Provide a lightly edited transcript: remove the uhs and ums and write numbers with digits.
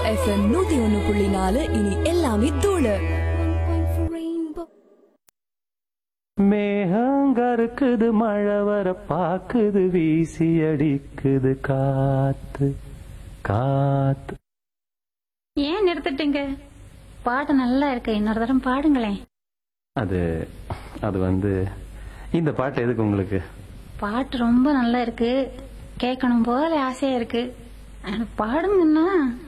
FM 101.4 இனி எல்லாமே தூளு. மேகங்கருக்குது மழை வர பாக்குது வீசி அடிக்குது காத்து காத்து. ஏன் நிறுத்திட்டீங்க? பாட்டு நல்லா இருக்கு, இன்னொரு தரம் பாடுங்களேன். அது அது வந்து இந்த பாட்டு எதுக்கு உங்களுக்கு? பாட்டு ரொம்ப நல்லா இருக்கு, கேட்கணும் போல ஆசையா இருக்கு. பாடுங்கன்னா